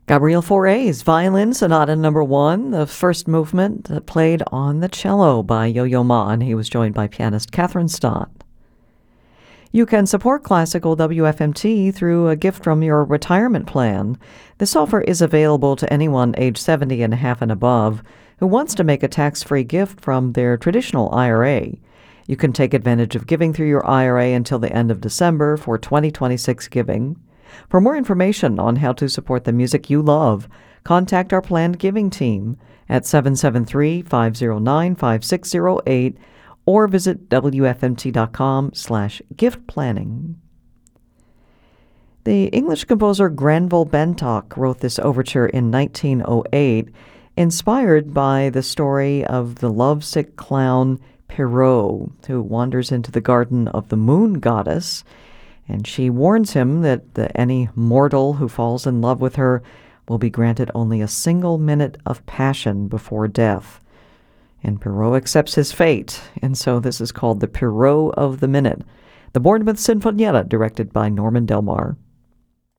Gabriel Fauré's Violin Sonata No. 1, the first movement played on the cello by Yo-Yo Ma, and he was joined by pianist Catherine Stott. You can support Classical WFMT through a gift from your retirement plan. This offer is available to anyone age 70 and a half and above who wants to make a tax-free gift from their traditional IRA. You can take advantage of giving through your IRA until the end of December for 2026 giving. For more information on how to support the music you love, contact our planned giving team at 773-509-5608 or visit wfmt.com/gift planning. The English composer Granville Bentock wrote this overture in 1908, inspired by the story of the lovesick clown Pierrot, who wanders into the garden of the moon goddess, and she warns him that any mortal who falls in love with her will be granted only a single minute of passion before death. And Pierrot accepts his fate, and so this is called the Pierrot of the Minute, the Bournemouth Sinfonietta, directed by Norman Delmar.